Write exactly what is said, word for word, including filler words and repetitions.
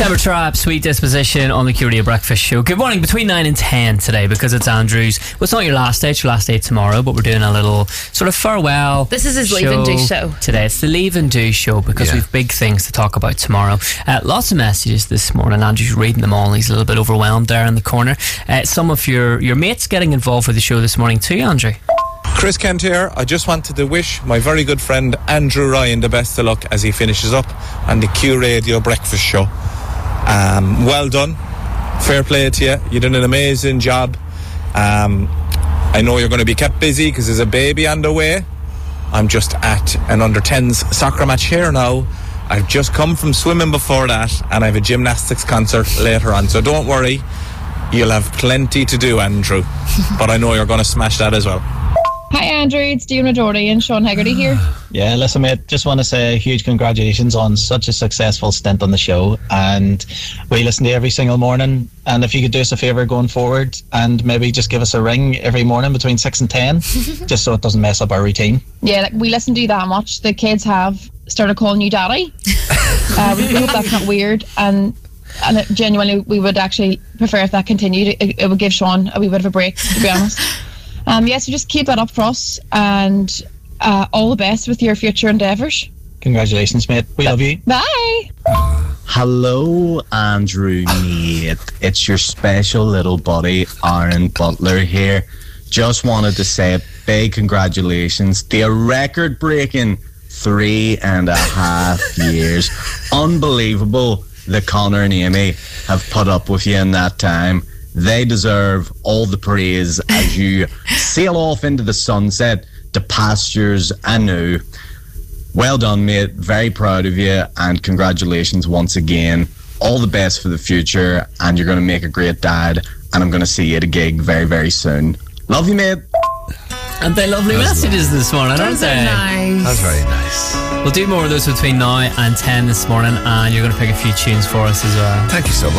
September Trap, Sweet Disposition on the Q Radio Breakfast Show. Good morning. Between nine and ten today, because it's Andrew's. Well, it's not your last day, it's your last day tomorrow, but we're doing a little sort of farewell. This is his Leave and Do show. Today. It's the Leave and Do show because yeah. we've big things to talk about tomorrow. Uh, lots of messages this morning. Andrew's reading them all. He's a little bit overwhelmed there in the corner. Uh, some of your, your mates getting involved with the show this morning too, Andrew. Chris Kent here. I just wanted to wish my very good friend Andrew Ryan the best of luck as he finishes up on the Q Radio Breakfast Show. Um, well done. Fair play to you. You did an amazing job. Um, I know you're going to be kept busy because there's a baby on the way. I'm just at an under tens soccer match here now. I've just come from swimming before that, and I have a gymnastics concert later on. So don't worry. You'll have plenty to do, Andrew. But I know you're going to smash that as well. Hi Andrew, it's Diona Doherty and Sean Hegarty here. Yeah, listen mate, just want to say huge congratulations on such a successful stint on the show, and we listen to you every single morning, and if you could do us a favour going forward and maybe just give us a ring every morning between six and ten just so it doesn't mess up our routine. Yeah, like, we listen to you that much. The kids have started calling you daddy. uh, we, we hope that's not weird, and and it, genuinely we would actually prefer if that continued. It, it would give Sean a wee bit of a break, to be honest. Um, yes, so just keep that up for us, and uh, all the best with your future endeavours. Congratulations, mate. We love you. Bye. Hello, Andrew, mate. It's your special little buddy, Aaron Butler here. Just wanted to say a big congratulations. The record-breaking three and a half years. Unbelievable that Connor and Amy have put up with you in that time. They deserve all the praise as you sail off into the sunset to pastures anew. Well done, mate. Very proud of you, and congratulations once again. All the best for the future, and you're going to make a great dad, and I'm going to see you at a gig very, very soon. Love you, mate. And they lovely That's messages lovely. This morning, aren't they? Nice. That's very nice. We'll do more of those between now and ten this morning, and you're going to pick a few tunes for us as well. Thank you so much.